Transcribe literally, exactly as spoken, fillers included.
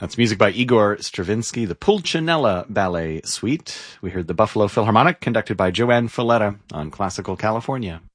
That's music by Igor Stravinsky, the Pulcinella Ballet Suite. We heard the Buffalo Philharmonic, conducted by Joanne Falletta on Classical California.